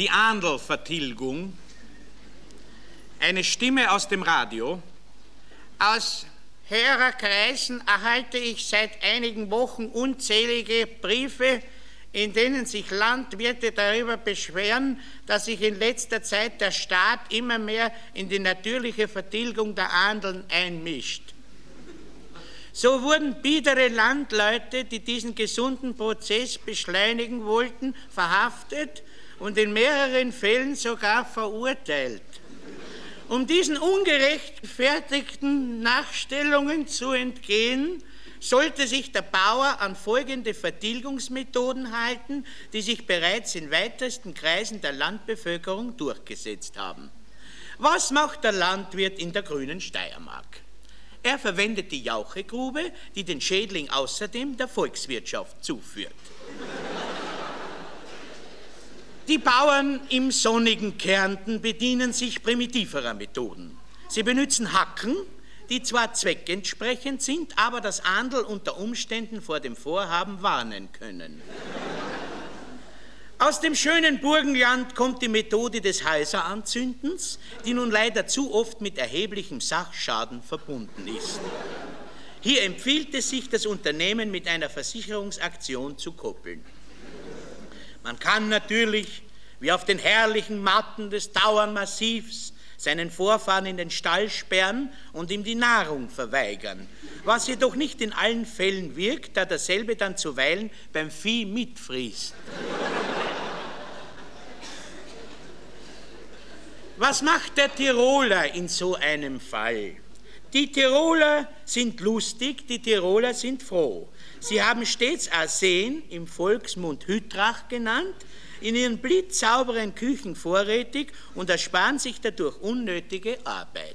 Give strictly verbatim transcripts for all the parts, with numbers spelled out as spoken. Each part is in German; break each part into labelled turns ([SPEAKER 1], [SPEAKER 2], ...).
[SPEAKER 1] die Ahnl-Vertilgung, eine Stimme aus dem Radio.
[SPEAKER 2] Aus Hörerkreisen erhalte ich seit einigen Wochen unzählige Briefe, in denen sich Landwirte darüber beschweren, dass sich in letzter Zeit der Staat immer mehr in die natürliche Vertilgung der Ahnln einmischt. So wurden biedere Landleute, die diesen gesunden Prozess beschleunigen wollten, verhaftet und in mehreren Fällen sogar verurteilt. Um diesen ungerechtfertigten Nachstellungen zu entgehen, sollte sich der Bauer an folgende Vertilgungsmethoden halten, die sich bereits in weitesten Kreisen der Landbevölkerung durchgesetzt haben. Was macht der Landwirt in der grünen Steiermark? Er verwendet die Jauchegrube, die den Schädling außerdem der Volkswirtschaft zuführt. Die Bauern im sonnigen Kärnten bedienen sich primitiverer Methoden. Sie benutzen Hacken, die zwar zweckentsprechend sind, aber das Ahnl unter Umständen vor dem Vorhaben warnen können. Aus dem schönen Burgenland kommt die Methode des Häuseranzündens, die nun leider zu oft mit erheblichem Sachschaden verbunden ist. Hier empfiehlt es sich, das Unternehmen mit einer Versicherungsaktion zu koppeln. Man kann natürlich, wie auf den herrlichen Matten des Tauernmassivs, seinen Vorfahren in den Stall sperren und ihm die Nahrung verweigern, was jedoch nicht in allen Fällen wirkt, da dasselbe dann zuweilen beim Vieh mitfrisst. Was macht der Tiroler in so einem Fall? Die Tiroler sind lustig, die Tiroler sind froh. Sie haben stets Arsen, im Volksmund Hütrach genannt, in ihren blitzsauberen Küchen vorrätig und ersparen sich dadurch unnötige Arbeit.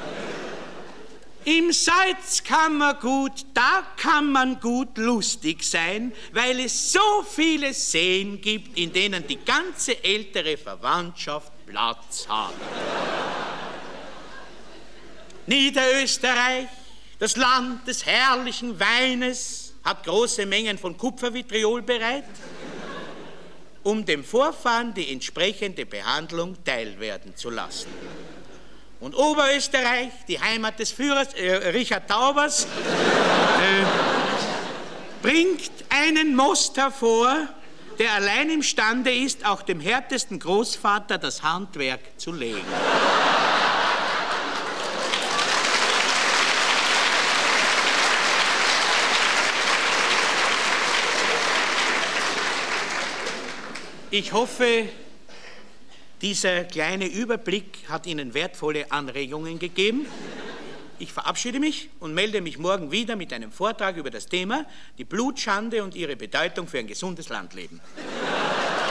[SPEAKER 2] Im Salzkammergut, da kann man gut lustig sein, weil es so viele Seen gibt, in denen die ganze ältere Verwandtschaft Platz hat. Niederösterreich, das Land des herrlichen Weines, hat große Mengen von Kupfervitriol bereit, um dem Vorfahren die entsprechende Behandlung teilwerden zu lassen. Und Oberösterreich, die Heimat des Führers äh, Richard Taubers, äh, bringt einen Most hervor, der allein imstande ist, auch dem härtesten Großvater das Handwerk zu legen. Ich hoffe, dieser kleine Überblick hat Ihnen wertvolle Anregungen gegeben. Ich verabschiede mich und melde mich morgen wieder mit einem Vortrag über das Thema die Blutschande und ihre Bedeutung für ein gesundes Landleben.